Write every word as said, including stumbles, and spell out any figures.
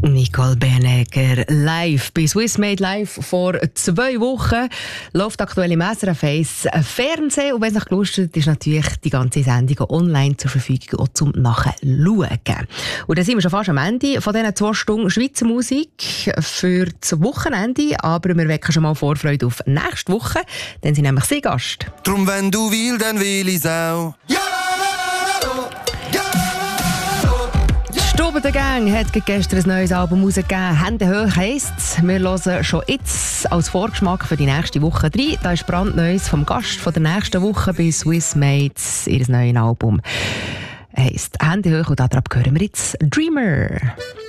Nicole Bernegger live bei Swiss Made Live vor zwei Wochen. Läuft aktuell im S R F eins Fernsehen. Und wenn es euch gelustet ist, natürlich die ganze Sendung online zur Verfügung auch zum Nachschauen. Und dann sind wir schon fast am Ende von diesen zwei Stunden Schweizer Musik für das Wochenende. Aber wir wecken schon mal Vorfreude auf nächste Woche. Dann sind nämlich Sie Gast. Drum, wenn du willst, dann will ich's auch. Ja! Stube der Gang hat gestern ein neues Album rausgegeben. «Hände hoch» heisst. Wir hören schon jetzt als Vorgeschmack für die nächste Woche rein. Da ist brandneues vom Gast von der nächsten Woche bei Swiss Mates. Ihr neues Album heisst «Hände hoch» und darauf hören wir jetzt «Dreamer».